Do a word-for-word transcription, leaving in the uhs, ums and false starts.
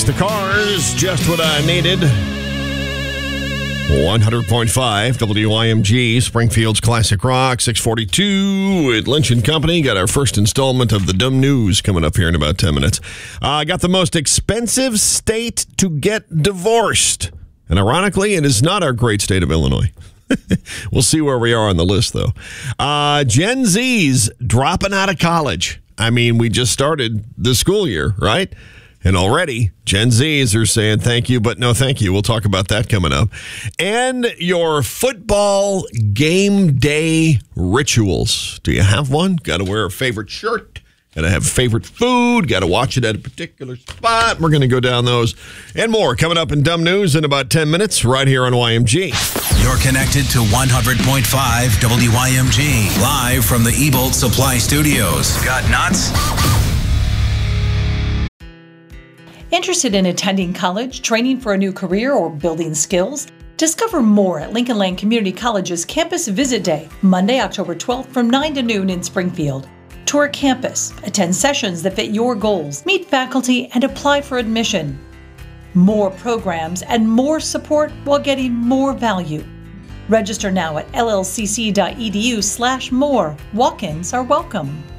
the Cars, just what I needed. one hundred point five W I M G, Springfield's Classic Rock, six forty-two at Lynch and Company. Got our first installment of the Dumb News coming up here in about ten minutes. I uh, got the most expensive state to get divorced. And ironically, it is not our great state of Illinois. We'll see where we are on the list, though. Uh, Gen Z's dropping out of college. I mean, we just started the school year, right? And already, Gen Zs are saying thank you, but no thank you. We'll talk about that coming up. And your football game day rituals. Do you have one? Got to wear a favorite shirt? Got to have favorite food? Got to watch it at a particular spot? We're going to go down those and more coming up in Dumb News in about ten minutes right here on Y M G. You're connected to one hundred point five W Y M G, live from the Ebolt Supply Studios. Got nuts? Interested in attending college, training for a new career, or building skills? Discover more at Lincoln Land Community College's Campus Visit Day, Monday, October twelfth from nine to noon in Springfield. Tour campus, attend sessions that fit your goals, meet faculty, and apply for admission. More programs and more support while getting more value. Register now at l l c c dot e d u slash more. Walk-ins are welcome.